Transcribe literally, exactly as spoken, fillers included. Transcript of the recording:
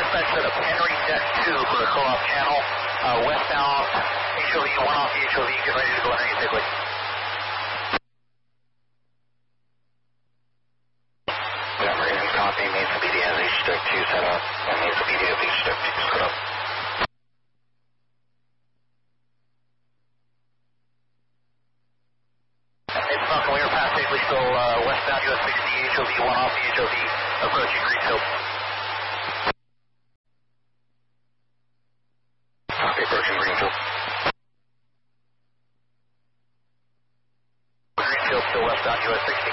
dispatch set up Henry Jet two for the co-op channel. Uh, westbound, H O V, one off the H O V, get ready to go underneath Higley. Yeah, Marine copy, Mesa B D has H-Deck two set up, and Mesa B D has H-Deck two set up. It's Falcon, we are past Higley, so uh, westbound U S sixty, H O V, one off the H O V, approaching Greenfield. Copy, approaching Greenfield. Greenfield, still westbound U S sixty.